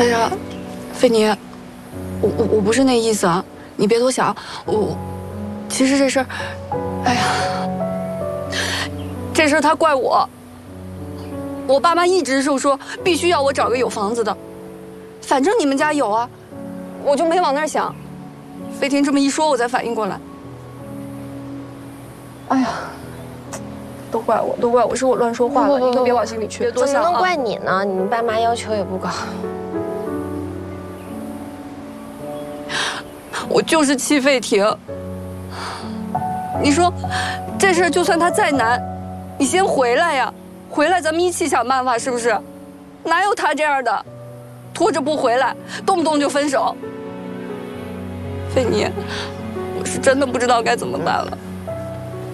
哎呀，菲尼，我不是那意思啊，你别多想。其实这事儿，哎呀，这事儿他怪我。我爸妈一直就说必须要我找个有房子的，反正你们家有啊，我就没往那儿想。飞天这么一说，我才反应过来。哎呀，都怪我，是我乱说话了，你可别往心里去，别多想啊。 怎么能怪你呢？你爸妈要求也不高。 我就是气费婷。你说，这事儿就算他再难，你先回来呀，回来咱们一起想办法，是不是？哪有他这样的，拖着不回来，动不动就分手？菲尼，我是真的不知道该怎么办了。